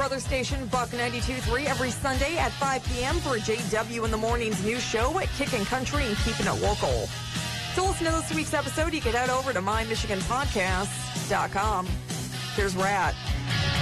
brother station, Buck 92.3, every Sunday at 5 p.m. for JW in the Morning's news show at Kickin' Country and Keeping It Local. To listen to this week's episode, you can head over to mymichiganpodcast.com. Here's Rat.